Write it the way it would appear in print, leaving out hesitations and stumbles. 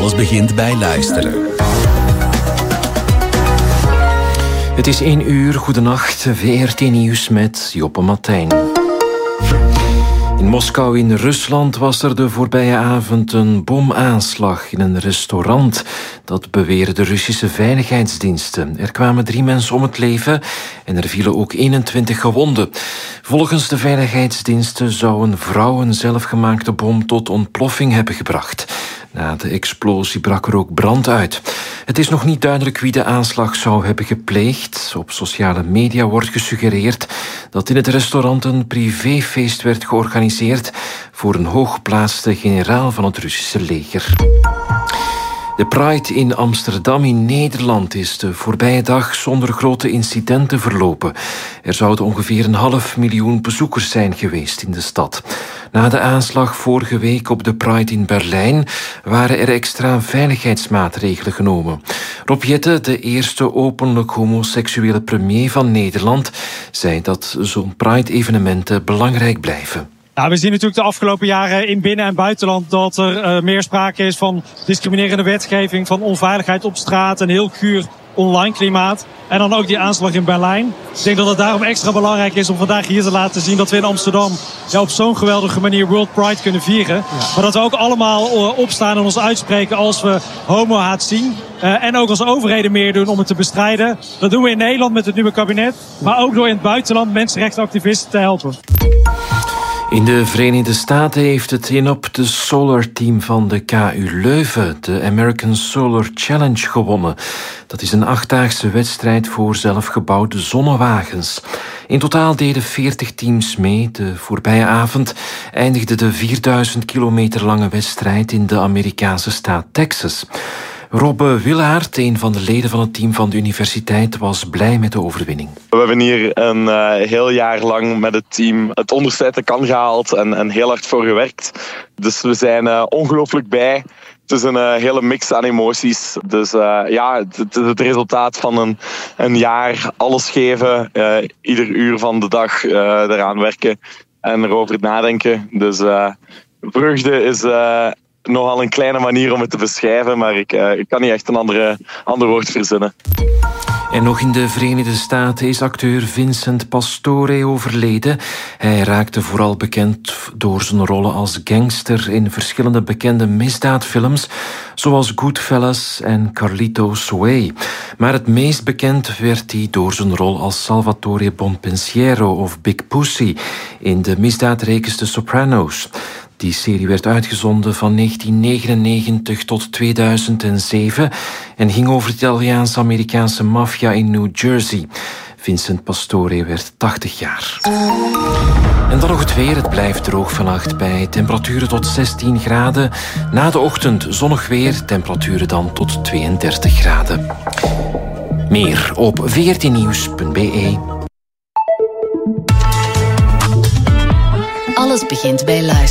Alles begint bij luisteren. Het is 1 uur, goedenacht, VRT Nieuws met Joppe Martijn. In Moskou in Rusland was er de voorbije avond een bomaanslag in een restaurant. Dat beweren de Russische veiligheidsdiensten. Er kwamen 3 mensen om het leven en er vielen ook 21 gewonden. Volgens de veiligheidsdiensten zou een vrouw een zelfgemaakte bom tot ontploffing hebben gebracht. Na de explosie brak er ook brand uit. Het is nog niet duidelijk wie de aanslag zou hebben gepleegd. Op sociale media wordt gesuggereerd dat in het restaurant een privéfeest werd georganiseerd voor een hooggeplaatste generaal van het Russische leger. De Pride in Amsterdam in Nederland is de voorbije dag zonder grote incidenten verlopen. Er zouden ongeveer 500.000 bezoekers zijn geweest in de stad. Na de aanslag vorige week op de Pride in Berlijn waren er extra veiligheidsmaatregelen genomen. Rob Jetten, de eerste openlijk homoseksuele premier van Nederland, zei dat zo'n Pride-evenementen belangrijk blijven. Ja, we zien natuurlijk de afgelopen jaren in binnen- en buitenland dat er meer sprake is van discriminerende wetgeving, van onveiligheid op straat, een heel guur online klimaat. En dan ook die aanslag in Berlijn. Ik denk dat het daarom extra belangrijk is om vandaag hier te laten zien dat we in Amsterdam op zo'n geweldige manier World Pride kunnen vieren. Ja. Maar dat we ook allemaal opstaan en ons uitspreken als we homohaat zien. En ook als overheden meer doen om het te bestrijden. Dat doen we in Nederland met het nieuwe kabinet. Maar ook door in het buitenland mensenrechtenactivisten te helpen. In de Verenigde Staten heeft het in-op de Solar Team van de KU Leuven de American Solar Challenge gewonnen. Dat is een 8-daagse wedstrijd voor zelfgebouwde zonnewagens. In totaal deden 40 teams mee. De voorbije avond eindigde de 4000 kilometer lange wedstrijd in de Amerikaanse staat Texas. Robbe Willaert, een van de leden van het team van de universiteit, was blij met de overwinning. We hebben hier een heel jaar lang met het team het onderste uit de kan gehaald en heel hard voor gewerkt. Dus we zijn ongelooflijk blij. Het is een hele mix aan emoties. Dus het resultaat van een jaar alles geven, ieder uur van de dag eraan werken en erover nadenken. Dus vreugde is nogal een kleine manier om het te beschrijven, maar ik kan niet echt een ander woord verzinnen. En nog in de Verenigde Staten is acteur Vincent Pastore overleden. Hij raakte vooral bekend door zijn rollen als gangster in verschillende bekende misdaadfilms, zoals Goodfellas en Carlitos Way. Maar het meest bekend werd hij door zijn rol als Salvatore Bonpensiero of Big Pussy in de misdaadreeks The Sopranos. Die serie werd uitgezonden van 1999 tot 2007 en ging over de Italiaans-Amerikaanse maffia in New Jersey. Vincent Pastore werd 80 jaar. En dan nog het weer. Het blijft droog vannacht bij temperaturen tot 16 graden. Na de ochtend zonnig weer, temperaturen dan tot 32 graden. Meer op vrtnieuws.be. Alles begint bij luisteren.